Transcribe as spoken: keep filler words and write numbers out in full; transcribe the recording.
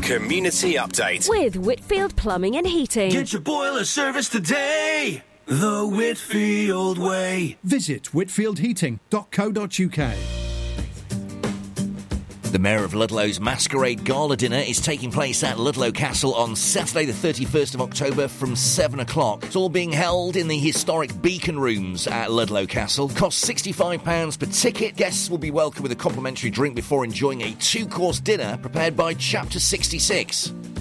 Community Update with Whitfield Plumbing and Heating. Get your boiler service today, the Whitfield way. Visit whitfield heating dot co dot uk. The Mayor of Ludlow's Masquerade Gala Dinner is taking place at Ludlow Castle on Saturday the thirty-first of October from seven o'clock. It's all being held in the historic Beacon Rooms at Ludlow Castle. Costs sixty-five pounds per ticket. Guests will be welcome with a complimentary drink before enjoying a two-course dinner prepared by Chapter sixty-six.